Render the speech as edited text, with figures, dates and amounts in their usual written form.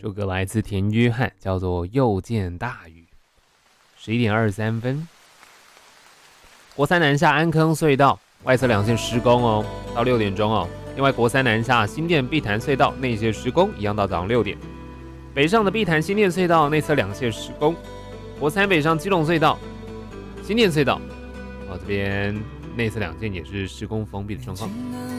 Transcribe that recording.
这首歌来自田约翰，叫做《又见大雨》。11:23，国三南下安坑隧道外侧两线施工哦，到6点钟哦。另外，国三南下新店碧潭隧道内线施工，一样到早上6点。北上的碧潭新店隧道内侧两线施工。国三北上基隆隧道、新店隧道，这边内侧两线也是施工封闭的状况。